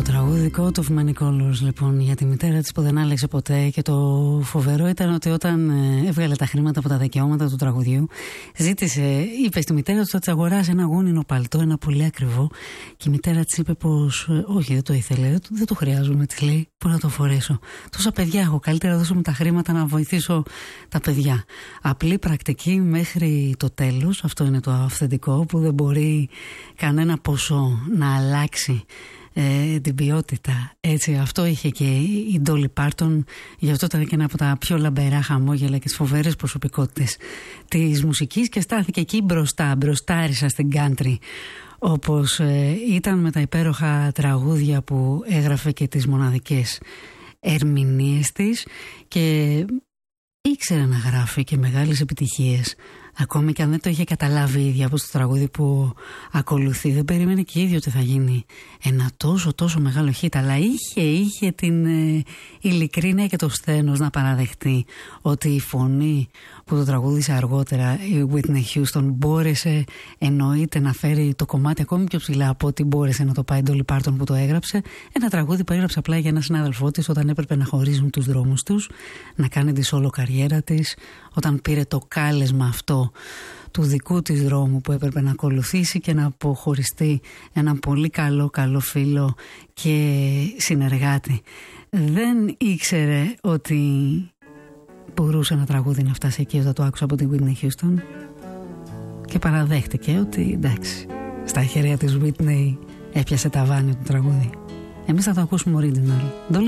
Τραγούδι του Φουμανικόλους, λοιπόν, για τη μητέρα της που δεν άλλαξε ποτέ. Και το φοβερό ήταν ότι όταν έβγαλε τα χρήματα από τα δικαιώματα του τραγουδιού, είπε στη μητέρα του ότι θα της αγοράσει ένα γούνινο παλτό, ένα πολύ ακριβό. Και η μητέρα της είπε πως όχι, δεν το ήθελε, δεν το χρειάζομαι. Της λέει, πού να το φορέσω. Τόσα παιδιά έχω, καλύτερα δώσω μου τα χρήματα να βοηθήσω τα παιδιά. Απλή πρακτική μέχρι το τέλος. Αυτό είναι το αυθεντικό, που δεν μπορεί κανένα ποσό να αλλάξει την ποιότητα. Έτσι, αυτό είχε και η Ντόλι Πάρτον. Γι' αυτό ήταν και ένα από τα πιο λαμπερά χαμόγελα και τις φοβερές προσωπικότητες της μουσικής, και στάθηκε εκεί μπροστάρισα στην country, όπως ήταν με τα υπέροχα τραγούδια που έγραφε και τις μοναδικές ερμηνείες της, και ήξερε να γράφει και μεγάλες επιτυχίες. Ακόμη και αν δεν το είχε καταλάβει η ίδια από το τραγούδι που ακολουθεί, δεν περίμενε και η ίδια ότι θα γίνει ένα τόσο μεγάλο χιτ, αλλά είχε την ειλικρίνεια και το σθένος να παραδεχτεί ότι η φωνή που το τραγούδισε αργότερα, η Whitney Houston, μπόρεσε εννοείται να φέρει το κομμάτι ακόμη πιο ψηλά από ό,τι μπόρεσε να το πάει η Dolly Parton που το έγραψε. Ένα τραγούδι που έγραψε απλά για έναν συνάδελφό της όταν έπρεπε να χωρίζουν τους δρόμους τους, να κάνει τη solo καριέρα της, όταν πήρε το κάλεσμα αυτό του δικού της δρόμου που έπρεπε να ακολουθήσει και να αποχωριστεί έναν πολύ καλό φίλο και συνεργάτη. Δεν ήξερε ότι μπορούσε ένα τραγούδι να φτάσει εκεί όταν το άκουσα από την Whitney Houston, και παραδέχτηκε ότι εντάξει, στα χέρια της Whitney έπιασε ταβάνι το τραγούδι. Εμείς θα το ακούσουμε original.